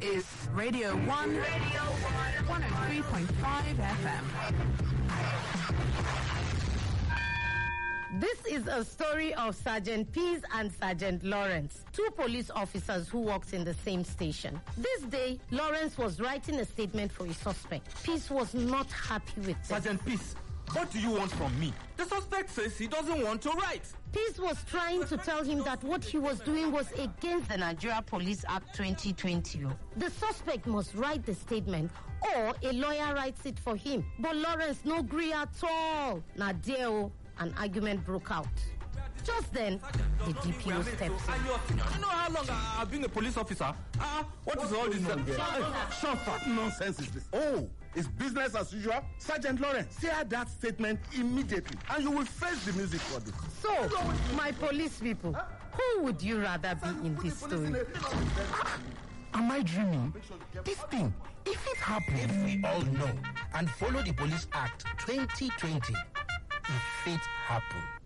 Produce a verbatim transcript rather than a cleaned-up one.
is Radio one, Radio one, one oh three point five F M. This is a story of Sergeant Peace and Sergeant Lawrence, two police officers who worked in the same station. This day, Lawrence was writing a statement for a suspect. Peace was not happy with this. Sergeant Peace, what do you want from me? The suspect says he doesn't want to write. Peace was trying to tell him that what he was doing was against the Nigeria Police Act twenty twenty. The suspect must write the statement or a lawyer writes it for him. But Lawrence no agree at all. Nadeo, an argument broke out. Just then, the D P O steps in. You know how long I've been a police officer? Ah, uh, what is all this? Shut up. Nonsense is this? Oh, it's business as usual. Sergeant Lawrence, share that statement immediately, and you will face the music for this. So, my police people, who would you rather be in this story? Am I dreaming? This thing, if it happens, if we all know and follow the Police Act twenty twenty, if it happens.